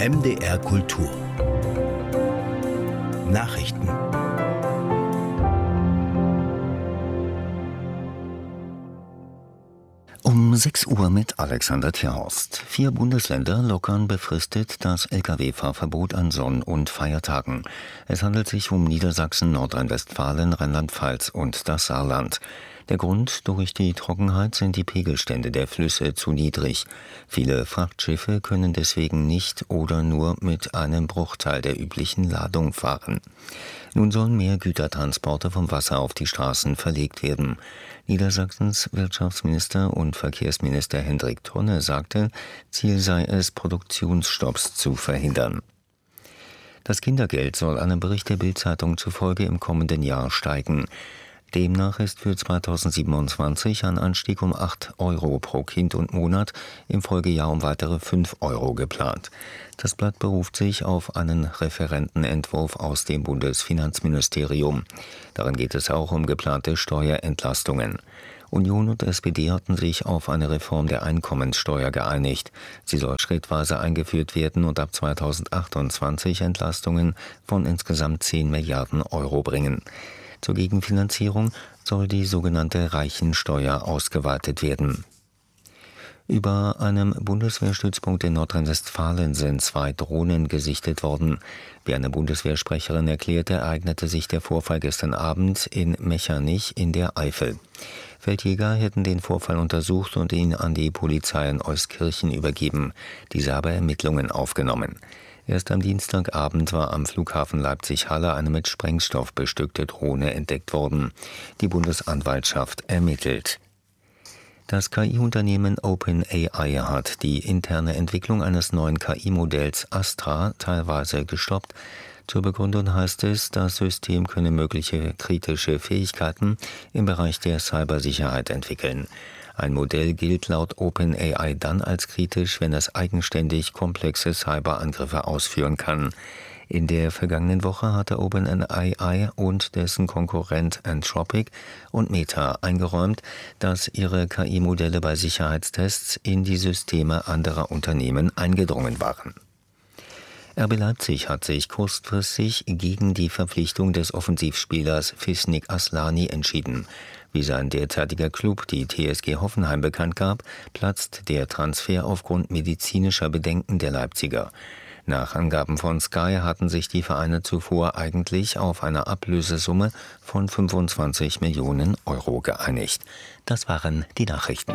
MDR Kultur Nachrichten. Um 6 Uhr mit Alexander Tierhorst. 4 Bundesländer lockern befristet das Lkw-Fahrverbot an Sonn- und Feiertagen. Es handelt sich um Niedersachsen, Nordrhein-Westfalen, Rheinland-Pfalz und das Saarland. Der Grund: durch die Trockenheit sind die Pegelstände der Flüsse zu niedrig. Viele Frachtschiffe können deswegen nicht oder nur mit einem Bruchteil der üblichen Ladung fahren. Nun sollen mehr Gütertransporte vom Wasser auf die Straßen verlegt werden. Niedersachsens Wirtschaftsminister und Verkehrsminister Hendrik Tonne sagte, Ziel sei es, Produktionsstopps zu verhindern. Das Kindergeld soll einem Bericht der Bild-Zeitung zufolge im kommenden Jahr steigen. Demnach ist für 2027 ein Anstieg um 8 Euro pro Kind und Monat, im Folgejahr um weitere 5 Euro geplant. Das Blatt beruft sich auf einen Referentenentwurf aus dem Bundesfinanzministerium. Darin geht es auch um geplante Steuerentlastungen. Union und SPD hatten sich auf eine Reform der Einkommenssteuer geeinigt. Sie soll schrittweise eingeführt werden und ab 2028 Entlastungen von insgesamt 10 Milliarden Euro bringen. Zur Gegenfinanzierung soll die sogenannte Reichensteuer ausgeweitet werden. Über einem Bundeswehrstützpunkt in Nordrhein-Westfalen sind 2 Drohnen gesichtet worden. Wie eine Bundeswehrsprecherin erklärte, ereignete sich der Vorfall gestern Abend in Mechernich in der Eifel. Feldjäger hätten den Vorfall untersucht und ihn an die Polizei in Euskirchen übergeben. Diese habe Ermittlungen aufgenommen. Erst am Dienstagabend war am Flughafen Leipzig-Halle eine mit Sprengstoff bestückte Drohne entdeckt worden. Die Bundesanwaltschaft ermittelt. Das KI-Unternehmen OpenAI hat die interne Entwicklung eines neuen KI-Modells Astra teilweise gestoppt. Zur Begründung heißt es, das System könne mögliche kritische Fähigkeiten im Bereich der Cybersicherheit entwickeln. Ein Modell gilt laut OpenAI dann als kritisch, wenn es eigenständig komplexe Cyberangriffe ausführen kann. In der vergangenen Woche hatte OpenAI und dessen Konkurrent Anthropic und Meta eingeräumt, dass ihre KI-Modelle bei Sicherheitstests in die Systeme anderer Unternehmen eingedrungen waren. RB Leipzig hat sich kurzfristig gegen die Verpflichtung des Offensivspielers Fisnik Aslani entschieden. Wie sein derzeitiger Klub, die TSG Hoffenheim, bekannt gab, platzt der Transfer aufgrund medizinischer Bedenken der Leipziger. Nach Angaben von Sky hatten sich die Vereine zuvor eigentlich auf eine Ablösesumme von 25 Millionen Euro geeinigt. Das waren die Nachrichten.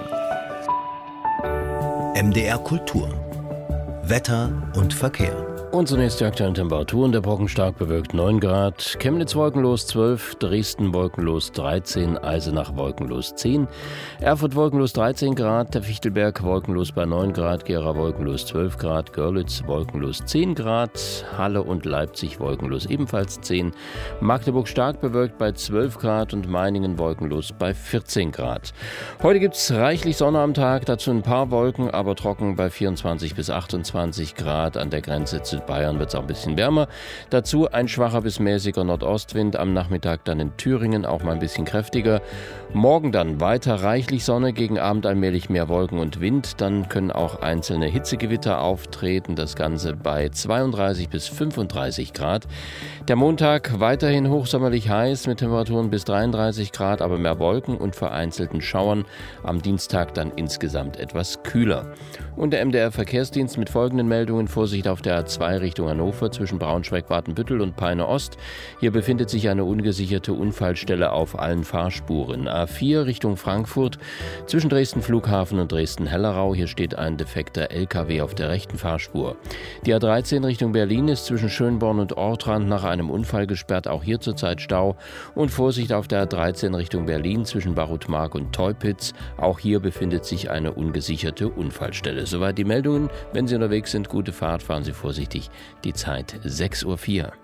MDR Kultur Wetter und Verkehr. Und zunächst die aktuellen Temperaturen. Der Brocken stark bewölkt 9 Grad, Chemnitz wolkenlos 12, Dresden wolkenlos 13, Eisenach wolkenlos 10, Erfurt wolkenlos 13 Grad, der Fichtelberg wolkenlos bei 9 Grad, Gera wolkenlos 12 Grad, Görlitz wolkenlos 10 Grad, Halle und Leipzig wolkenlos ebenfalls 10, Magdeburg stark bewölkt bei 12 Grad und Meiningen wolkenlos bei 14 Grad. Heute gibt es reichlich Sonne am Tag, dazu ein paar Wolken, aber trocken bei 24 bis 28 Grad. An der Grenze zu Bayern wird es auch ein bisschen wärmer. Dazu ein schwacher bis mäßiger Nordostwind. Am Nachmittag dann in Thüringen auch mal ein bisschen kräftiger. Morgen dann weiter reichlich Sonne, gegen Abend allmählich mehr Wolken und Wind. Dann können auch einzelne Hitzegewitter auftreten. Das Ganze bei 32 bis 35 Grad. Der Montag weiterhin hochsommerlich heiß mit Temperaturen bis 33 Grad, aber mehr Wolken und vereinzelten Schauern. Am Dienstag dann insgesamt etwas kühler. Und der MDR-Verkehrsdienst mit folgenden Meldungen: Vorsicht auf der A2 Richtung Hannover zwischen Braunschweig-Watenbüttel und Peine Ost. Hier befindet sich eine ungesicherte Unfallstelle auf allen Fahrspuren. A4 Richtung Frankfurt zwischen Dresden Flughafen und Dresden-Hellerau. Hier steht ein defekter LKW auf der rechten Fahrspur. Die A13 Richtung Berlin ist zwischen Schönborn und Ortrand nach einem Unfall gesperrt. Auch hier zurzeit Stau. Und Vorsicht auf der A13 Richtung Berlin zwischen Barutmark und Teupitz. Auch hier befindet sich eine ungesicherte Unfallstelle. Soweit die Meldungen. Wenn Sie unterwegs sind, gute Fahrt, fahren Sie vorsichtig. Die Zeit 6:04 Uhr.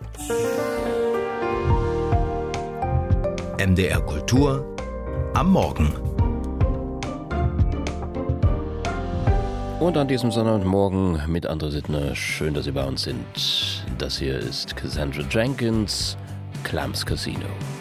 MDR Kultur am Morgen. Und an diesem Sonntagmorgen mit André Sittner. Schön, dass Sie bei uns sind. Das hier ist Cassandra Jenkins, Clams Casino.